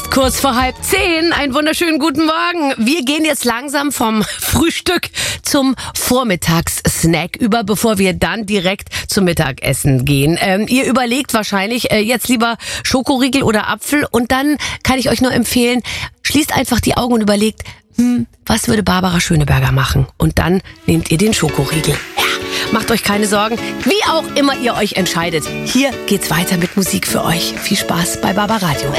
Kurz vor 9:30, einen wunderschönen guten Morgen. Wir gehen jetzt langsam vom Frühstück zum Vormittagssnack über, bevor wir dann direkt zum Mittagessen gehen. Ihr überlegt wahrscheinlich jetzt lieber Schokoriegel oder Apfel, und dann kann ich euch nur empfehlen, schließt einfach die Augen und überlegt, was würde Barbara Schöneberger machen? Und dann nehmt ihr den Schokoriegel. Ja, macht euch keine Sorgen, wie auch immer ihr euch entscheidet. Hier geht's weiter mit Musik für euch. Viel Spaß bei Barbaradio.